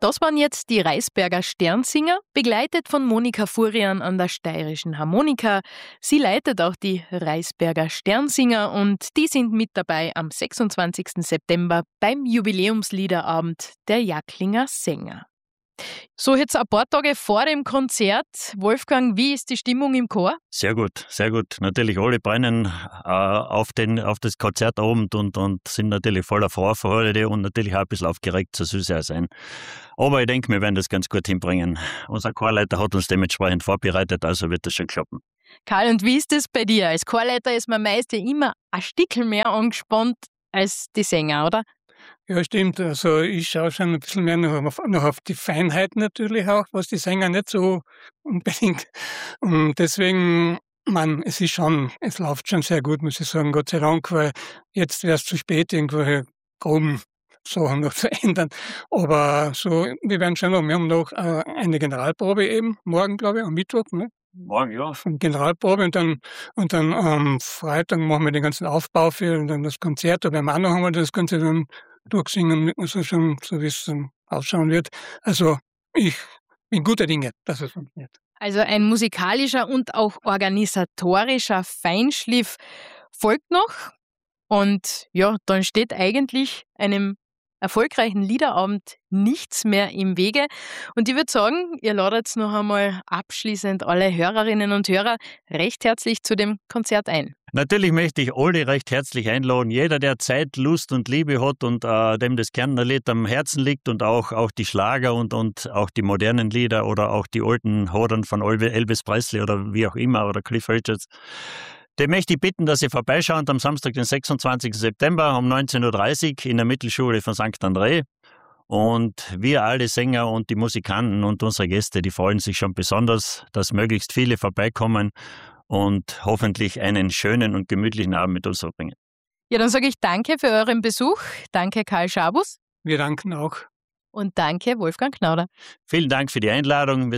Das waren jetzt die Reisberger Sternsinger, begleitet von Monika Furian an der steirischen Harmonika. Sie leitet auch die Reisberger Sternsinger und die sind mit dabei am 26. September beim Jubiläumsliederabend der Jacklinger Sänger. So, jetzt ein paar Tage vor dem Konzert. Wolfgang, wie ist die Stimmung im Chor? Sehr gut, sehr gut. Natürlich alle brennen auf das Konzertabend und sind natürlich voller Vorfreude und natürlich auch ein bisschen aufgeregt, so soll es ja sein. Aber ich denke, wir werden das ganz gut hinbringen. Unser Chorleiter hat uns dementsprechend vorbereitet, also wird das schon klappen. Karl, und wie ist das bei dir? Als Chorleiter ist man meist ja immer ein Stückchen mehr angespannt als die Sänger, oder? Ja, stimmt. Also ich schaue schon ein bisschen mehr noch auf die Feinheit natürlich auch, was die Sänger nicht so unbedingt. Und deswegen, es läuft schon sehr gut, muss ich sagen, Gott sei Dank, weil jetzt wäre es zu spät, irgendwelche groben Sachen noch zu ändern. Aber so, wir haben noch eine Generalprobe eben, morgen glaube ich, am Mittwoch, ne? Morgen, ja. Generalprobe und dann am Freitag machen wir den ganzen Aufbau für dann das Konzert. Aber am Anfang haben wir das Ganze dann durchsingen, also schon so wie es dann ausschauen wird. Also ich bin guter Dinge, dass es funktioniert. Also ein musikalischer und auch organisatorischer Feinschliff folgt noch. Und ja, dann steht eigentlich einem erfolgreichen Liederabend nichts mehr im Wege. Und ich würde sagen, ihr ladet noch einmal abschließend alle Hörerinnen und Hörer recht herzlich zu dem Konzert ein. Natürlich möchte ich alle recht herzlich einladen. Jeder, der Zeit, Lust und Liebe hat und dem das Kärntner Lied am Herzen liegt und auch die Schlager und auch die modernen Lieder oder auch die alten Hodern von Elvis Presley oder wie auch immer oder Cliff Richards, den möchte ich bitten, dass Sie vorbeischauen am Samstag, den 26. September um 19.30 Uhr in der Mittelschule von St. André. Und wir alle Sänger und die Musikanten und unsere Gäste, die freuen sich schon besonders, dass möglichst viele vorbeikommen und hoffentlich einen schönen und gemütlichen Abend mit uns verbringen. Ja, dann sage ich danke für euren Besuch. Danke, Karl Schabus. Wir danken auch. Und danke, Wolfgang Knauder. Vielen Dank für die Einladung.